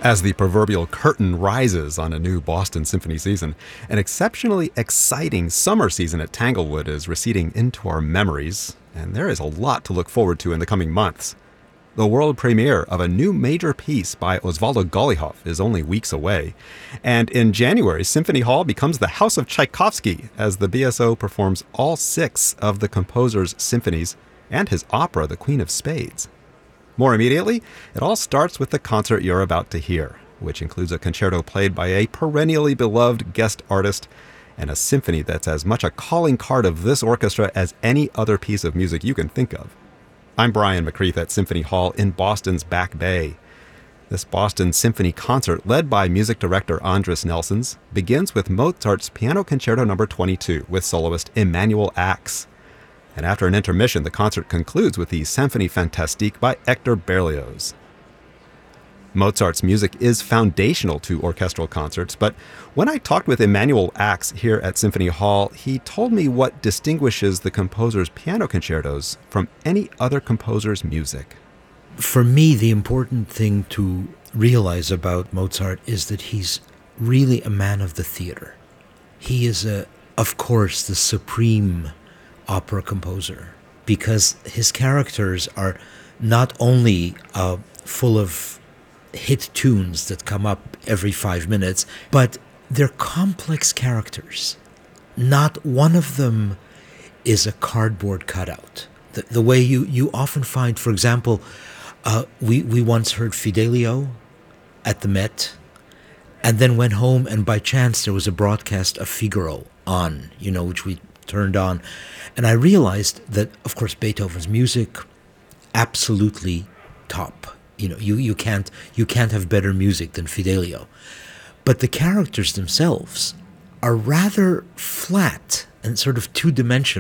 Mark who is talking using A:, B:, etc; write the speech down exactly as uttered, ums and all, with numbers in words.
A: As the proverbial curtain rises on a new Boston Symphony season, an exceptionally exciting summer season at Tanglewood is receding into our memories, and there is a lot to look forward to in the coming months. The world premiere of a new major piece by Osvaldo Golijov is only weeks away, and in January, Symphony Hall becomes the House of Tchaikovsky as the B S O performs all six of the composer's symphonies and his opera, The Queen of Spades. More immediately, it all starts with the concert you're about to hear, which includes a concerto played by a perennially beloved guest artist and a symphony that's as much a calling card of this orchestra as any other piece of music you can think of. I'm Brian McCreath at Symphony Hall in Boston's Back Bay. This Boston Symphony concert, led by music director Andris Nelsons, begins with Mozart's Piano Concerto number twenty-two with soloist Emanuel Ax. And after an intermission, the concert concludes with the Symphonie Fantastique by Hector Berlioz. Mozart's music is foundational to orchestral concerts, but when I talked with Emanuel Ax here at Symphony Hall, he told me what distinguishes the composer's piano concertos from any other composer's music.
B: For me, the important thing to realize about Mozart is that he's really a man of the theater. He is, a, of course, the supreme opera composer, because his characters are not only uh, full of hit tunes that come up every five minutes, but they're complex characters. Not one of them is a cardboard cutout. The, the way you, you often find, for example, uh, we, we once heard Fidelio at the Met, and then went home, and by chance there was a broadcast of Figaro on, you know, which we turned on. And I realized that, of course, Beethoven's music, absolutely top. You know, you, you can't you can't have better music than Fidelio. But the characters themselves are rather flat and sort of two-dimensional.